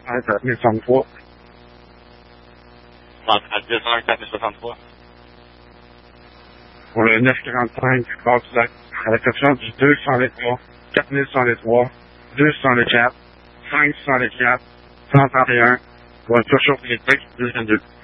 4063. 31 4063. Pour le 945, Côte-du-Lac, à l'exception du 203, 4103, 204, 504, 131, pour une touche électrique 222.